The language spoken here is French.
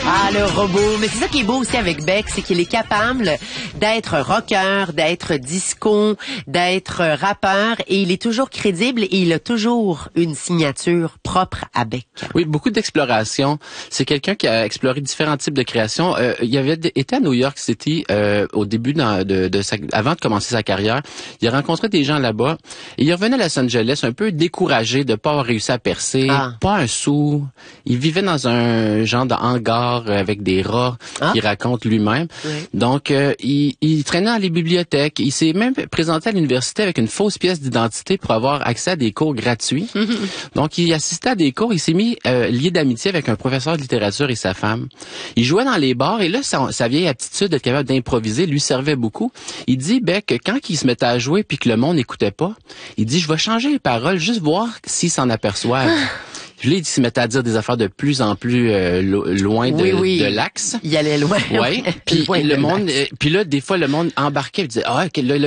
Ah, le robot. Mais c'est ça qui est beau aussi avec Beck, c'est qu'il est capable d'être rocker, d'être disco, d'être rappeur, et il est toujours crédible et il a toujours une signature propre à Beck. Oui, beaucoup d'exploration. C'est quelqu'un qui a exploré différents types de créations. Il avait été à New York City au début avant de commencer sa carrière. Il a rencontré des gens là-bas et il revenait à Los Angeles un peu découragé de pas avoir réussi à percer, pas un sou. Il vivait dans un genre de hangar avec des rats qu'il raconte lui-même. Oui. Donc, il traînait dans les bibliothèques. Il s'est même présenté à l'université avec une fausse pièce d'identité pour avoir accès à des cours gratuits. Donc, il assistait à des cours. Il s'est mis lié d'amitié avec un professeur de littérature et sa femme. Il jouait dans les bars et là, sa vieille aptitude d'être capable d'improviser lui servait beaucoup. Il dit, que quand il se mettait à jouer puis que le monde n'écoutait pas, il dit, je vais changer les paroles, juste voir s'ils s'en aperçoivent. Là, il se mettait à dire des affaires de plus en plus loin de l'axe. Il allait loin. Oui. Puis le monde, puis là, des fois, le monde embarquait et disait, là,